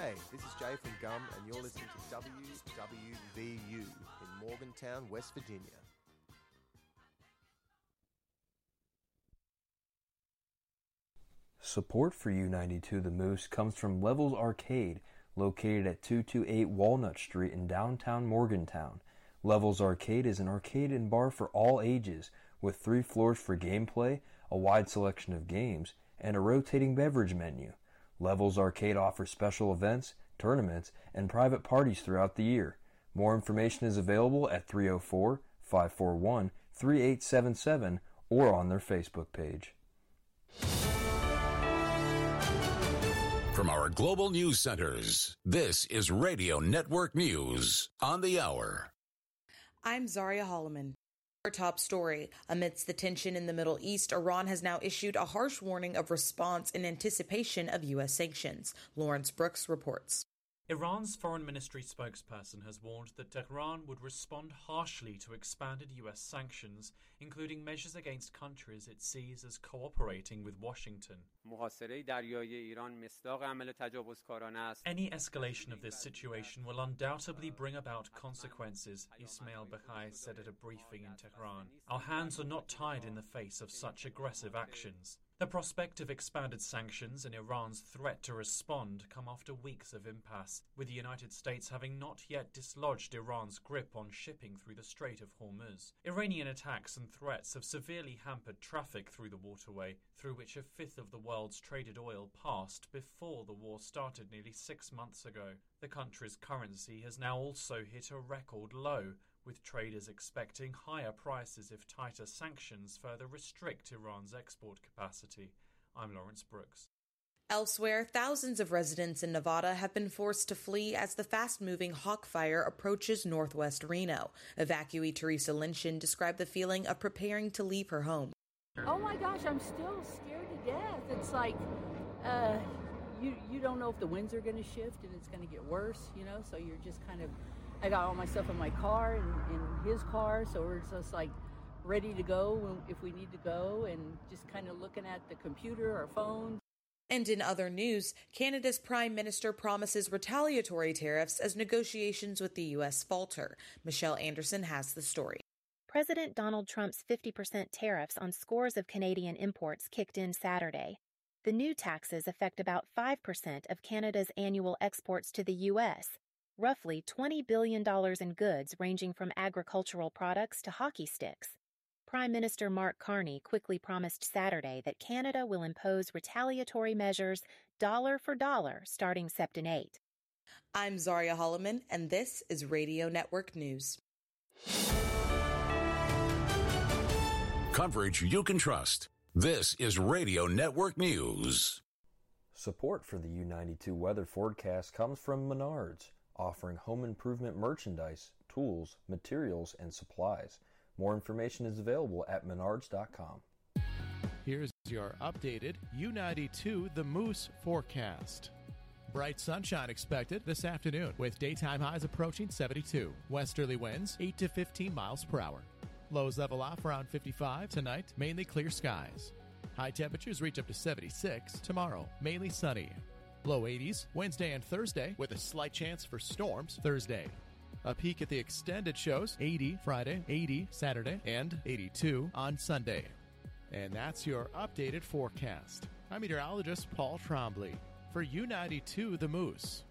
Hey, this is Jay from Gum, and you're listening to WWVU in Morgantown, West Virginia. Support for U92 The Moose comes from Levels Arcade, located at 228 Walnut Street in downtown Morgantown. Levels Arcade is an arcade and bar for all ages, with 3 floors for gameplay, a wide selection of games, and a rotating beverage menu. Levels Arcade offers special events, tournaments, and private parties throughout the year. More information is available at 304-541-3877 or on their Facebook page. From our global news centers, this is Radio Network News on the hour. I'm Zaria Holloman. Our top story. Amidst the tension in the Middle East, Iran has now issued a harsh warning of response in anticipation of U.S. sanctions. Lawrence Brooks reports. Iran's foreign ministry spokesperson has warned that Tehran would respond harshly to expanded U.S. sanctions, including measures against countries it sees as cooperating with Washington. Any escalation of this situation will undoubtedly bring about consequences, Ismail Baqai said at a briefing in Tehran. Our hands are not tied in the face of such aggressive actions. The prospect of expanded sanctions and Iran's threat to respond come after weeks of impasse, with the United States having not yet dislodged Iran's grip on shipping through the Strait of Hormuz. Iranian attacks and threats have severely hampered traffic through the waterway, through which a fifth of the world's traded oil passed before the war started nearly 6 months ago. The country's currency has now also hit a record low, with traders expecting higher prices if tighter sanctions further restrict Iran's export capacity. I'm Lawrence Brooks. Elsewhere, thousands of residents in Nevada have been forced to flee as the fast-moving Hawk Fire approaches northwest Reno. Evacuee Teresa Lynchen described the feeling of preparing to leave her home. Oh my gosh, I'm still scared to death. It's like, you don't know if the winds are going to shift and it's going to get worse, so you're just kind of, I got all my stuff in my car and in his car, so we're just like ready to go if we need to go, and just kind of looking at the computer or phone. And in other news, Canada's Prime Minister promises retaliatory tariffs as negotiations with the U.S. falter. Michelle Anderson has the story. President Donald Trump's 50% tariffs on scores of Canadian imports kicked in Saturday. The new taxes affect about 5% of Canada's annual exports to the U.S., roughly $20 billion in goods ranging from agricultural products to hockey sticks. Prime Minister Mark Carney quickly promised Saturday that Canada will impose retaliatory measures dollar for dollar starting September 8. I'm Zaria Holloman, and this is Radio Network News. Coverage you can trust. This is Radio Network News. Support for the U92 weather forecast comes from Menards, offering home improvement merchandise, tools, materials, and supplies. More information is available at menards.com. Here's your updated U92 The Moose forecast. Bright sunshine expected this afternoon with daytime highs approaching 72. Westerly winds 8 to 15 miles per hour. Lows level off around 55 tonight, mainly clear skies. High temperatures reach up to 76 tomorrow, mainly sunny. Low 80s Wednesday and Thursday with a slight chance for storms Thursday. A peek at the extended shows, 80 Friday, 80 Saturday, and 82 on Sunday. And that's your updated forecast. I'm meteorologist Paul Trombley for U92 The Moose.